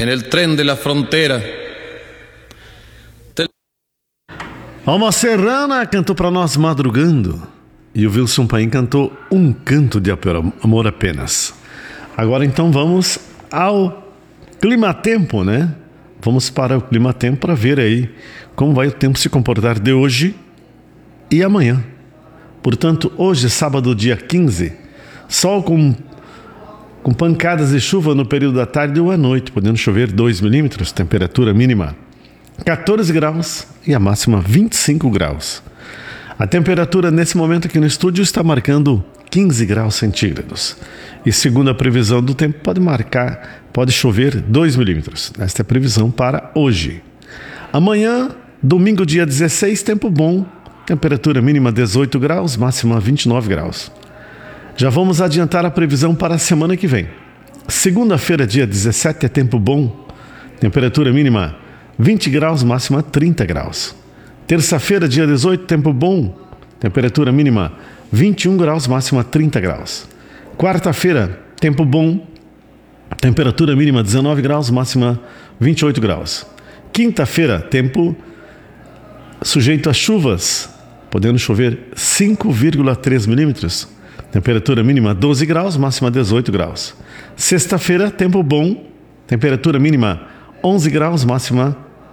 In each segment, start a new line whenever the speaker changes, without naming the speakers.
en el tren de la frontera.
Alma Serrana cantou para nós Madrugando. E o Wilson Paim cantou Um Canto de Amor Apenas. Agora então vamos ao clima-tempo, né? Vamos para o clima-tempo para ver aí como vai o tempo se comportar de hoje e amanhã. Portanto, hoje, sábado, dia 15, sol com pancadas de chuva no período da tarde ou à noite, podendo chover 2 milímetros, temperatura mínima 14 graus e a máxima 25 graus. A temperatura nesse momento aqui no estúdio está marcando 15 graus centígrados. E segundo a previsão do tempo, pode chover 2 milímetros. Esta é a previsão para hoje. Amanhã, domingo, dia 16, tempo bom, temperatura mínima 18 graus, máxima 29 graus. Já vamos adiantar a previsão para a semana que vem. Segunda-feira, dia 17, é tempo bom, temperatura mínima 20 graus, máxima 30 graus. Terça-feira, dia 18, tempo bom, temperatura mínima 21 graus, máxima 30 graus. Quarta-feira, tempo bom, temperatura mínima 19 graus, máxima 28 graus. Quinta-feira, tempo sujeito a chuvas, podendo chover 5,3 milímetros, temperatura mínima 12 graus, máxima 18 graus. Sexta-feira, tempo bom, temperatura mínima 11 graus, máxima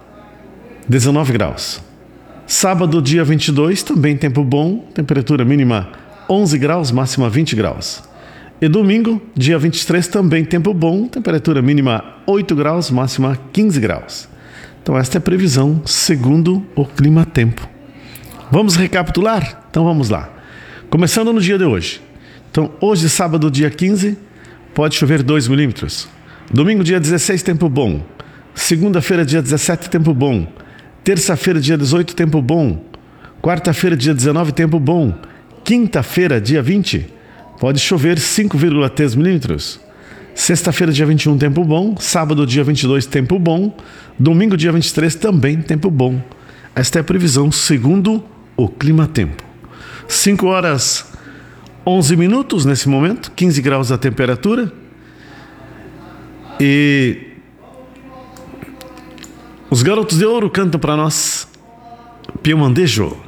19 graus. Sábado, dia 22, também tempo bom, temperatura mínima 11 graus, máxima 20 graus. E domingo, dia 23, também tempo bom, temperatura mínima 8 graus, máxima 15 graus. Então esta é a previsão segundo o clima-tempo. Vamos recapitular? Então vamos lá. Começando no dia de hoje. Então hoje, sábado, dia 15, pode chover 2 milímetros. Domingo, dia 16, tempo bom. Segunda-feira, dia 17, tempo bom. Terça-feira, dia 18, tempo bom. Quarta-feira, dia 19, tempo bom. Quinta-feira, dia 20, pode chover 5,3 milímetros. Sexta-feira, dia 21, tempo bom. Sábado, dia 22, tempo bom. Domingo, dia 23, também tempo bom. Esta é a previsão segundo o clima-tempo. 5 horas 11 minutos nesse momento, 15 graus a temperatura. E os Garotos de Ouro cantam para nós Piemondejo.